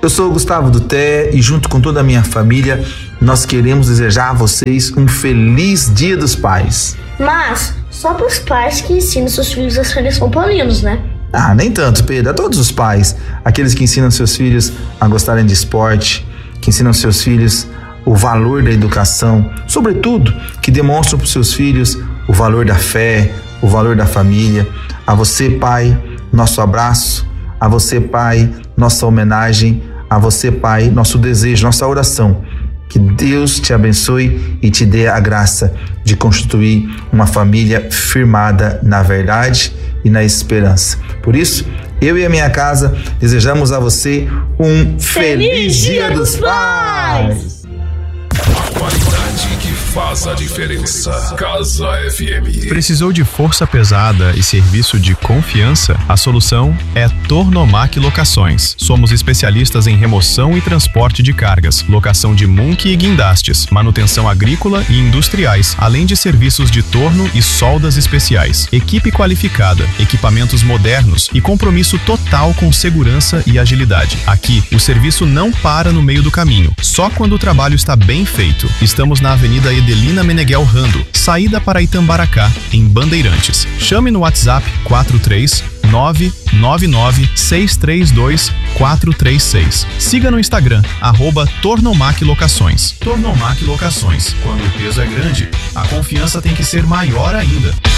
Eu sou o Gustavo Duté e junto com toda a minha família, nós queremos desejar a vocês um feliz Dia dos Pais. Mas só para os pais que ensinam seus filhos a serem São Paulinos, né? Nem tanto, Pedro. A todos os pais, aqueles que ensinam seus filhos a gostarem de esporte, que ensinam seus filhos o valor da educação, sobretudo, que demonstram para os seus filhos o valor da fé, o valor da família. A você, pai, nosso abraço. A você, pai, nossa homenagem. A você, pai, nosso desejo, nossa oração. Que Deus te abençoe e te dê a graça de constituir uma família firmada na verdade e na esperança. Por isso, eu e a minha casa desejamos a você um feliz Dia dos Pais! A qualidade que faz a diferença. Casa FM. Precisou de força pesada e serviço de confiança? A solução é Tornomac Locações. Somos especialistas em remoção e transporte de cargas, locação de munque e guindastes, manutenção agrícola e industriais, além de serviços de torno e soldas especiais. Equipe qualificada, equipamentos modernos e compromisso total com segurança e agilidade. Aqui, o serviço não para no meio do caminho, só quando o trabalho está bem feito. Estamos na Avenida Edelina Meneghel Rando, saída para Itambaracá, em Bandeirantes. Chame no WhatsApp 43999632436. Siga no Instagram, @Tornomac Locações. Tornomac Locações. Quando o peso é grande, a confiança tem que ser maior ainda.